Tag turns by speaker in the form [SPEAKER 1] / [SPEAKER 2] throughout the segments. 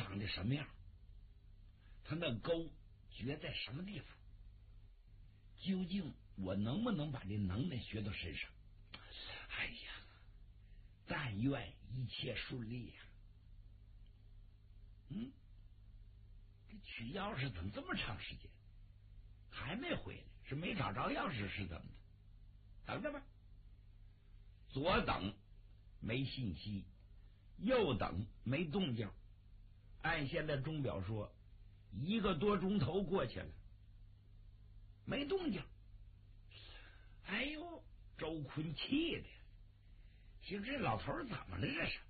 [SPEAKER 1] 长得什么样，他那钩撅在什么地方，究竟我能不能把这能耐学到身上？哎呀，但愿一切顺利呀！这取钥匙怎么这么长时间还没回来？是没找着钥匙是怎么的？等着吧，左等没信息，右等没动静。按现在钟表说，1个多钟头过去了，没动静。哎呦，周坤气的，寻思这老头怎么了这是？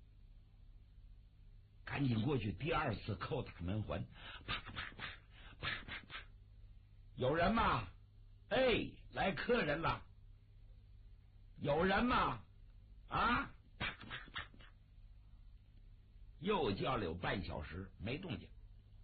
[SPEAKER 1] 赶紧过去，第2次叩打门环，啪啪啪啪啪啪，有人吗？哎，来客人了。有人吗？啊！啪啪啪啪，又叫了有半小时，没动静。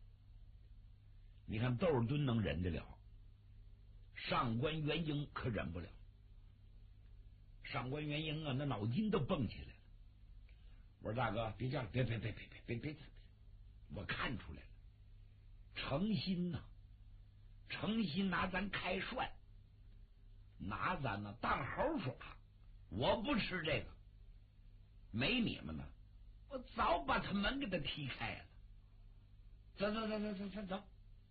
[SPEAKER 1] 你看窦尔敦能忍得了，上官元英可忍不了。上官元英啊，那脑筋都蹦起来了。我说大哥，别叫了，别，我看出来了，诚心呐，诚心拿咱开涮，拿咱呢当猴耍。我不吃这个，没你们呢，我早把他门给他踢开了。走。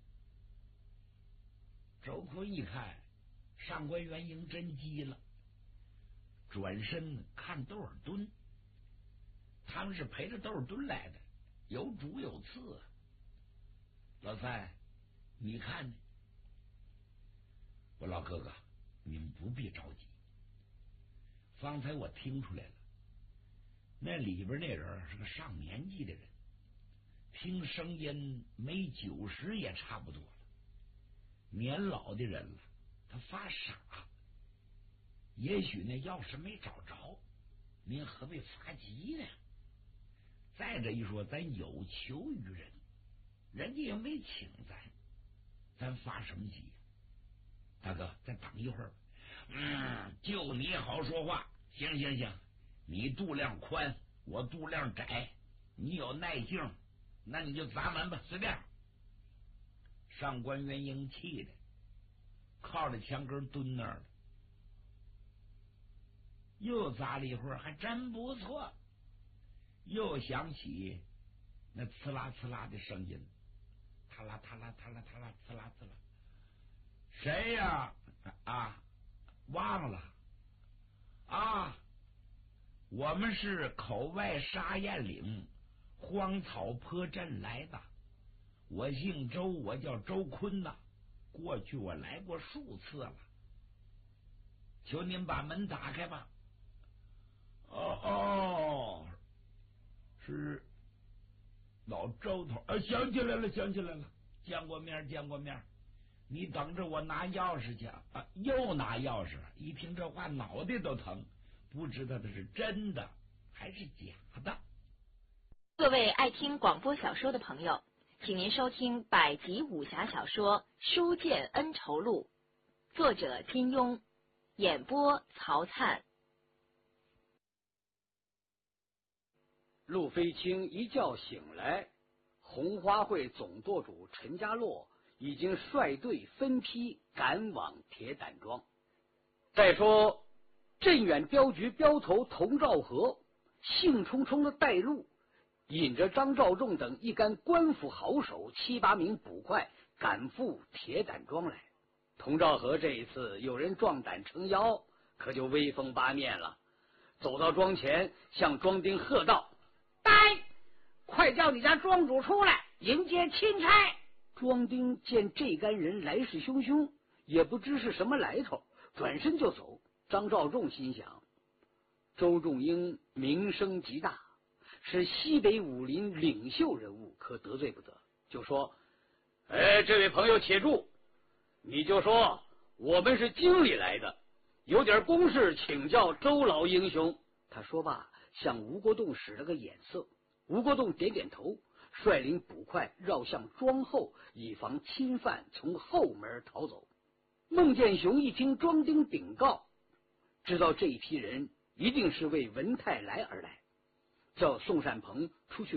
[SPEAKER 1] 周坤一看上官元英真急了，转身看窦尔敦，他们是陪着窦尔敦来的，有主有次。老三，你看呢？我老哥哥，你们不必着急。方才我听出来了，那里边那人是个上年纪的人，听声音没90也差不多了，年老的人了，他发傻。也许那钥匙没找着，您何必发急呢？再者一说，咱有求于人，人家也没请咱发什么急？大哥，再等一会儿。就你好说话。行，你肚量宽，我肚量窄，你有耐性，那你就砸门吧，随便。上官元英气的靠着墙根蹲那儿了，又砸了一会儿，还真不错。又响起那呲啦呲啦的声音，塔啦呲啦呲啦。谁呀？啊，忘了啊，我们是口外沙堰岭荒草坡镇来的，我姓周，我叫周坤呐。过去我来过数次了，求您把门打开吧。是老周头，想起来了，见过面。你等着我拿钥匙去啊！又拿钥匙，一听这话脑袋都疼，不知道这是真的还是假的。
[SPEAKER 2] 各位爱听广播小说的朋友，请您收听百集武侠小说《书剑恩仇录》，作者金庸，演播曹灿。
[SPEAKER 3] 陆飞清一觉醒来，红花会总舵主陈家洛已经率队分批赶往铁胆庄。再说镇远镖局镖头童兆和兴冲冲的带路，引着张召仲等一干官府好手7、8名捕快赶赴铁胆庄来。童兆和这一次有人壮胆撑腰，可就威风八面了。走到庄前，向庄丁喝道：“呆，快叫你家庄主出来迎接钦差！”庄丁见这干人来势汹汹，也不知是什么来头，转身就走。张召仲心想，周仲英名声极大，是西北武林领袖人物，可得罪不得，就说：“这位朋友且住，你就说我们是京里来的，有点公事请教周老英雄。”他说罢，向吴国栋使了个眼色。吴国栋点点头，率领捕快绕向庄后，以防侵犯从后门逃走。孟建雄一听庄丁禀告，知道这一批人一定是为文泰来而来，叫宋善鹏出去